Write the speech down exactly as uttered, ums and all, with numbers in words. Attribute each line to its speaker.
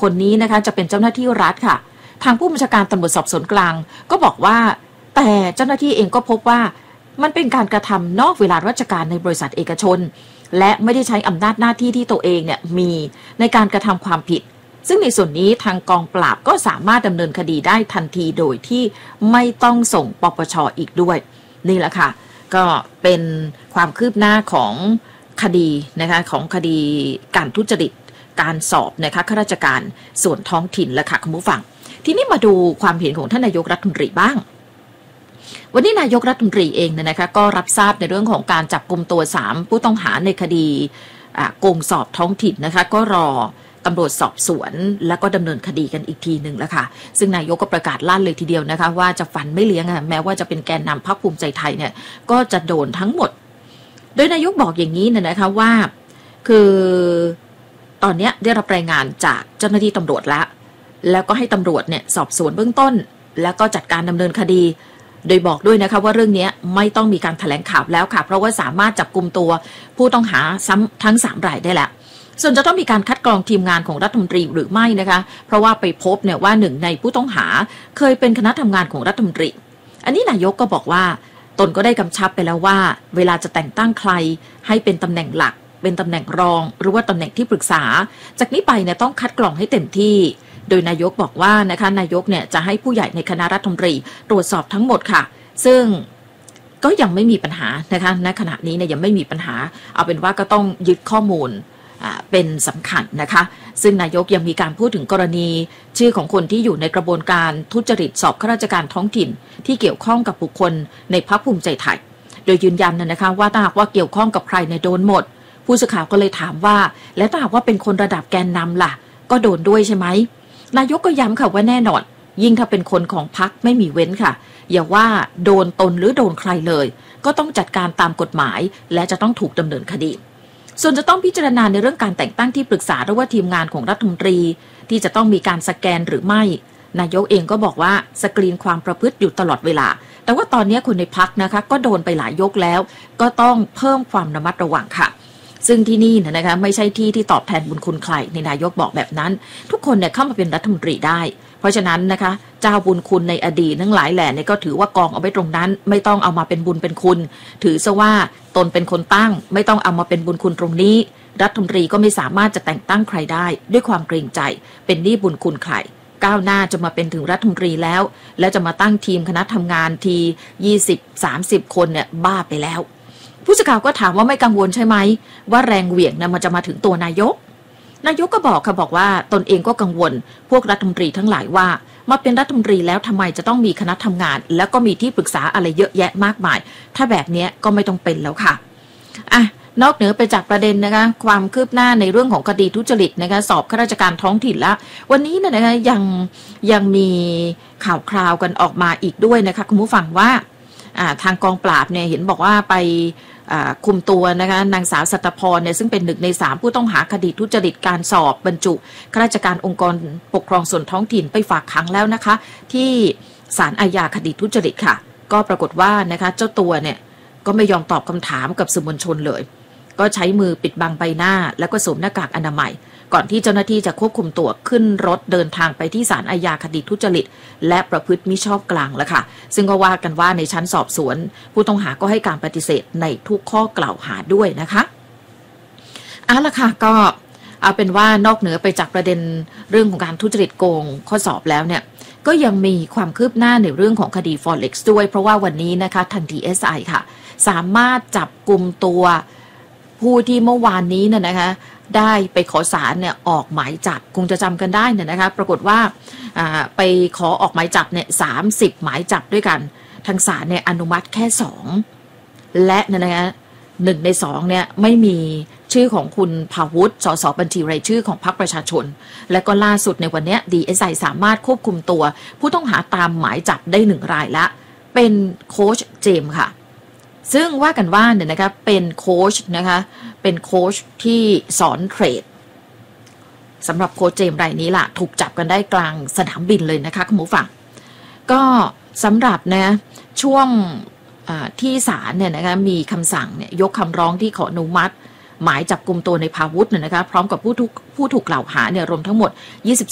Speaker 1: คนนี้นะคะจะเป็นเจ้าหน้าที่รัฐค่ะทางผู้บัญชาการตำรวจสอบสวนกลางก็บอกว่าแต่เจ้าหน้าที่เองก็พบว่ามันเป็นการกระทำนอกเวลาราชการในบริษัทเอกชนและไม่ได้ใช้อำนาจหน้าที่ที่ตัวเองเนี่ยมีในการกระทำความผิดซึ่งในส่วนนี้ทางกองปราบก็สามารถดำเนินคดีได้ทันทีโดยที่ไม่ต้องส่งปปช.อีกด้วยนี่แหละค่ะก็เป็นความคืบหน้าของคดีนะคะของคดีการทุจริตการสอบนะคะข้าราชการส่วนท้องถิ่นและค่ะคุณผู้ฟังทีนี้มาดูความเห็นของท่านนายกรัฐมนตรีบ้างวันนี้นายกรัฐมนตรีเองเนี่ยนะคะก็รับทราบในเรื่องของการจับกุมตัวสามผู้ต้องหาในคดีโกงสอบท้องถิ่นนะคะก็รอตำรวจสอบสวนแล้วก็ดำเนินคดีกันอีกทีหนึ่งแล้วค่ะซึ่งนายกก็ประกาศลั่นเลยทีเดียวนะคะว่าจะฟันไม่เลี้ยงแม้ว่าจะเป็นแกนนำพรรคภูมิใจไทยเนี่ยก็จะโดนทั้งหมดโดยนายกบอกอย่างนี้เนี่ยนะคะว่าคือตอนนี้ได้รับรายงานจากเจ้าหน้าที่ตำรวจแล้วแล้วก็ให้ตำรวจเนี่ยสอบสวนเบื้องต้นแล้วก็จัดการดำเนินคดีโดยบอกด้วยนะคะว่าเรื่องนี้ไม่ต้องมีการแถลงข่าวแล้วค่ะเพราะว่าสามารถจับกุมตัวผู้ต้องหาซ้ำทั้งสามรายได้แล้วส่วนจะต้องมีการคัดกรองทีมงานของรัฐมนตรีหรือไม่นะคะเพราะว่าไปพบเนี่ยว่าหนึ่งในผู้ต้องหาเคยเป็นคณะทำงานของรัฐมนตรีอันนี้นายกก็บอกว่าตนก็ได้กำชับไปแล้วว่าเวลาจะแต่งตั้งใครให้เป็นตำแหน่งหลักเป็นตำแหน่งรองหรือว่าตำแหน่งที่ปรึกษาจากนี้ไปเนี่ยต้องคัดกรองให้เต็มที่โดยนายกบอกว่านะคะนายกเนี่ยจะให้ผู้ใหญ่ในคณะรัฐมนตรีตรวจสอบทั้งหมดค่ะซึ่งก็ยังไม่มีปัญหานะคะณขณะนี้เนี่ยยังไม่มีปัญหาเอาเป็นว่าก็ต้องยึดข้อมูลเป็นสำคัญนะคะซึ่งนายกยังมีการพูดถึงกรณีชื่อของคนที่อยู่ในกระบวนการทุจริตสอบข้าราชการท้องถิ่นที่เกี่ยวข้องกับบุคคลในพรรคภูมิใจไทยโดยยืนยันนะคะว่าถ้าหากว่าเกี่ยวข้องกับใครในโดนหมดผู้สื่อข่าวก็เลยถามว่าแล้วถ้าหากว่าเป็นคนระดับแกนนำล่ะก็โดนด้วยใช่ไหมนายกก็ย้ำค่ะว่าแน่นอนยิ่งถ้าเป็นคนของพรรคไม่มีเว้นค่ะอย่าว่าโดนตนหรือโดนใครเลยก็ต้องจัดการตามกฎหมายและจะต้องถูกดำเนินคดีส่วนจะต้องพิจารณาในเรื่องการแต่งตั้งที่ปรึกษาหรือว่าทีมงานของรัฐมนตรีที่จะต้องมีการสแกนหรือไม่นายกเองก็บอกว่าสกรีนความประพฤติอยู่ตลอดเวลาแต่ว่าตอนนี้คนในพรรคนะคะก็โดนไปหลายยกแล้วก็ต้องเพิ่มความระมัดระวังค่ะซึ่งที่นี่นะคะไม่ใช่ที่ที่ตอบแทนบุญคุณใครในนายกบอกแบบนั้นทุกคนเนี่ยเข้ามาเป็นรัฐมนตรีได้เพราะฉะนั้นนะคะเจ้าบุญคุณในอดีตทั้งหลายแหล่เนี่ยก็ถือว่ากองเอาไว้ตรงนั้นไม่ต้องเอามาเป็นบุญเป็นคุณถือซะว่าตนเป็นคนตั้งไม่ต้องเอามาเป็นบุญคุณตรงนี้รัฐมนตรีก็ไม่สามารถจะแต่งตั้งใครได้ด้วยความเกรงใจเป็นหนี้บุญคุณใครก้าวหน้าจะมาเป็นถึงรัฐมนตรีแล้วแล้วจะมาตั้งทีมคณะทำงานที ยี่สิบ สามสิบ คนเนี่ยบ้าไปแล้วผู้สื่อข่าวก็ถามว่าไม่กังวลใช่ไหมว่าแรงเหวี่ยงนะมันจะมาถึงตัวนายกนายกก็บอกค่ะบอกว่าตนเองก็กังวลพวกรัฐมนตรีทั้งหลายว่ามาเป็นรัฐมนตรีแล้วทำไมจะต้องมีคณะทำงานแล้วก็มีที่ปรึกษาอะไรเยอะแยะมากมายถ้าแบบนี้ก็ไม่ต้องเป็นแล้วค่ะอ่ะนอกเหนือไปจากประเด็นนะคะความคืบหน้าในเรื่องของคดีทุจริตนะคะสอบข้าราชการท้องถิ่นแล้ววันนี้นะคะยังยังมีข่าวคราวกันออกมาอีกด้วยนะคะคุณผู้ฟังว่าทางกองปราบเนี่ยเห็นบอกว่าไปคุมตัวนะคะนางสาวสัตพรเนี่ยซึ่งเป็นหนึ่งในสามผู้ต้องหาคดีทุจริตการสอบบรรจุข้าราชการองค์กรปกครองส่วนท้องถิ่นไปฝากขังแล้วนะคะที่ศาลอาญาคดีทุจริตค่ะก็ปรากฏว่านะคะเจ้าตัวเนี่ยก็ไม่ยอมตอบคำถามกับสื่อมวลชนเลยก็ใช้มือปิดบังใบหน้าแล้วก็สวมหน้ากากอนามัยก่อนที่เจ้าหน้าที่จะควบคุมตัวขึ้นรถเดินทางไปที่ศาลอาญาคดีทุจริตและประพฤติมิชอบกลางแล้วค่ะซึ่งก็ว่ากันว่าในชั้นสอบสวนผู้ต้องหาก็ให้การปฏิเสธในทุกข้อกล่าวหาด้วยนะคะเอาละค่ะก็เอาเป็นว่านอกเหนือไปจากประเด็นเรื่องของการทุจริตโกงข้อสอบแล้วเนี่ยก็ยังมีความคืบหน้าในเรื่องของคดี Forex ด้วยเพราะว่าวันนี้นะคะทาง ดี เอส ไอ ค่ะสามารถจับกุมตัวผู้ที่เมื่อวานนี้เนี่ยนะคะได้ไปขอศาลเนี่ยออกหมายจับคงจะจำกันได้เนี่ยนะคะปรากฏว่าไปขอออกหมายจับเนี่ยสามสิบหมายจับด้วยกันทางศาลเนี่ยอนุมัติแค่สองและเนี่ยนะคะหนึ่งในสองเนี่ยไม่มีชื่อของคุณภาวุฒิสสบัญชีรายชื่อของพรรคประชาชนและก็ล่าสุดในวันนี้ ดี เอส ไอ สามารถควบคุมตัวผู้ต้องหาตามหมายจับได้หนึ่งรายละเป็นโค้ชเจมส์ค่ะซึ่งว่ากันว่าเนี่ยนะคะเป็นโค้ชนะคะเป็นโค้ชที่สอนเทรดสำหรับโค้ชเจมส์รายนี้ล่ะถูกจับกันได้กลางสนามบินเลยนะคะคุณผู้ฟังก็สำหรับนะช่วงที่ศาลเนี่ยนะคะมีคำสั่งเนี่ยยกคำร้องที่ขออนุมัติหมายจับกุมตัวในภาวุฒิเนี่ยนะคะพร้อมกับผู้ถูกผู้ถูกกล่าวหาเนี่ยรวมทั้งหมดยี่สิบ